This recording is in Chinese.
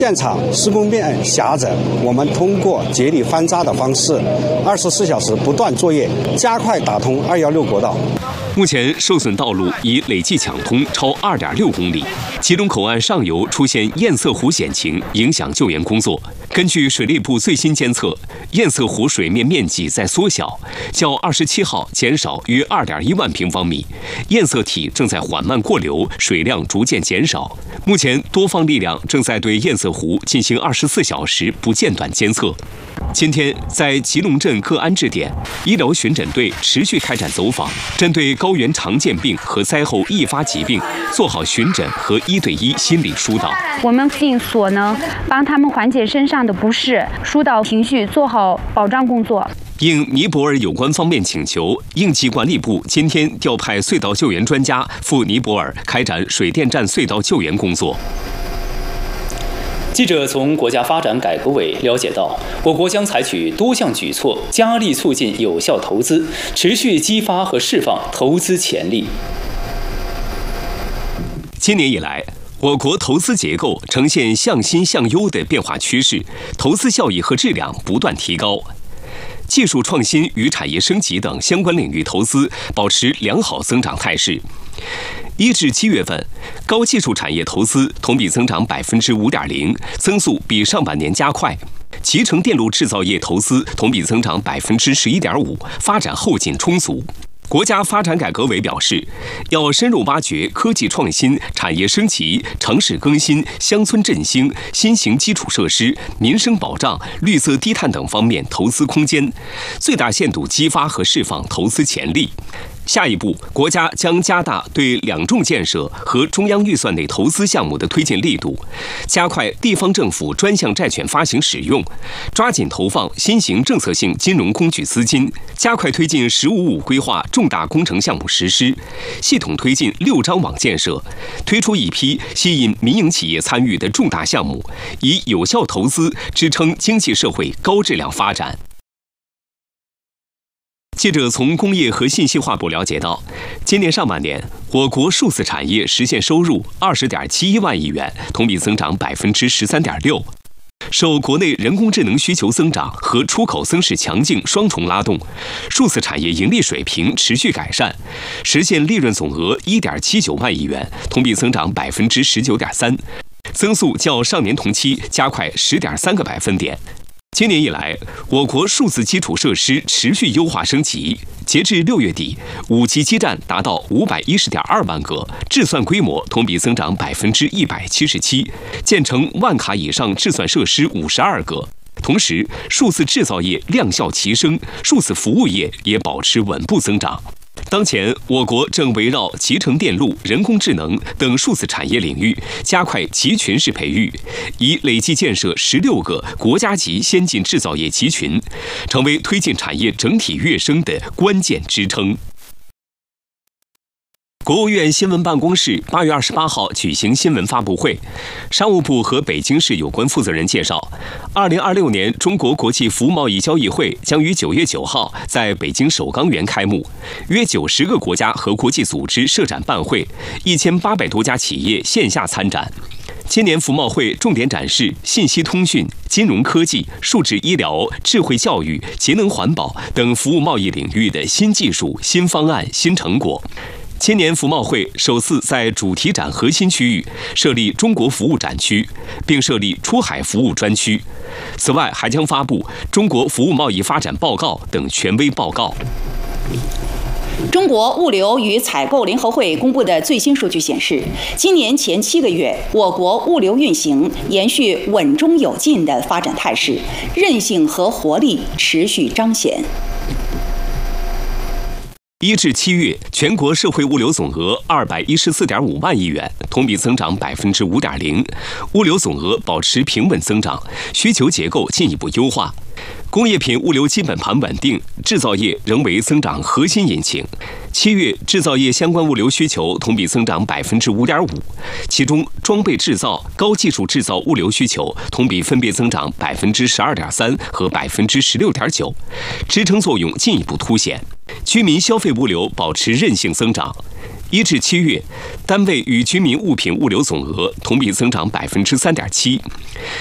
现场施工面狭窄，我们通过接力翻渣的方式，24小时不断作业，加快打通216国道。 目前受损道路已累计抢通超2.6公里，其中口岸上游出现堰塞湖险情，影响救援工作。根据水利部最新监测，堰塞湖水面面积在缩小，较27号减少约2.1万平方米，堰塞体正在缓慢过流，水量逐渐减少。目前多方力量正在对堰塞湖进行24小时不间断监测。今天，在吉隆镇各安置点，医疗巡诊队持续开展走访，针对高原常见病和灾后易发疾病，做好巡诊和1对1心理疏导。 我们尽所能帮他们缓解身上的不适，疏导情绪，做好保障工作。 应尼泊尔有关方面请求，应急管理部今天调派隧道救援专家赴尼泊尔开展水电站隧道救援工作。 记者从国家发展改革委了解到，我国将采取多项举措，加力促进有效投资，持续激发和释放投资潜力。 今年以来，我国投资结构呈现向新向优的变化趋势，投资效益和质量不断提高。技术创新与产业升级等相关领域投资保持良好增长态势。1至7月份，高技术产业投资同比增长5.0%，增速比上半年加快。集成电路制造业投资同比增长11.5%，发展后劲充足。国家发展改革委表示，要深入挖掘科技创新、产业升级、城市更新、乡村振兴、新型基础设施、民生保障、绿色低碳等方面投资空间，最大限度激发和释放投资潜力。下一步，国家将加大对两重建设和中央预算内投资项目的推进力度，加快地方政府专项债券发行使用，抓紧投放新型政策性金融工具资金，加快推进“十五五”规划重大工程项目实施，系统推进6张网建设，推出一批吸引民营企业参与的重大项目，以有效投资支撑经济社会高质量发展。记者从工业和信息化部了解到，今年上半年，我国数字产业实现收入20.71万亿元，同比增长13.6%。受国内人工智能需求增长和出口增势强劲双重拉动，数字产业盈利水平持续改善，实现利润总额1.79万亿元，同比增长19.3%，增速较上年同期加快10.3个百分点。今年以来，我国数字基础设施持续优化升级，截至6月底，5G 基站达到510.2万个，制算规模同比增长177%，建成10000卡以上制算设施52个。同时，数字制造业量效齐升，数字服务业也保持稳步增长。当前，我国正围绕集成电路、人工智能等数字产业领域加快集群式培育，已累计建设16个国家级先进制造业集群，成为推进产业整体跃升的关键支撑。国务院新闻办公室8月28号举行新闻发布会，商务部和北京市有关负责人介绍，2026年中国国际服务贸易交易会将于9月9号在北京首钢园开幕，约90个国家和国际组织设展办会，1800多家企业线下参展。今年服贸会重点展示信息通讯、金融科技、数字医疗、智慧教育、节能环保等服务贸易领域的新技术、新方案、新成果。今年服贸会首次在主题展核心区域设立中国服务展区，并设立出海服务专区。此外，还将发布中国服务贸易发展报告等权威报告。 中国物流与采购联合会公布的最新数据显示，今年前7个月，我国物流运行延续稳中有进的发展态势，韧性和活力持续彰显。 1至7月，全国社会物流总额214.5万亿元，同比增长5.0%，物流总额保持平稳增长，需求结构进一步优化。工业品物流基本盘稳定，制造业仍为增长核心引擎。7月制造业相关物流需求同比增长5.5%，其中装备制造、高技术制造物流需求同比分别增长12.3%和16.9%，支撑作用进一步凸显。居民消费物流保持韧性增长。 1至7月，单位与居民物品物流总额同比增长3.7%。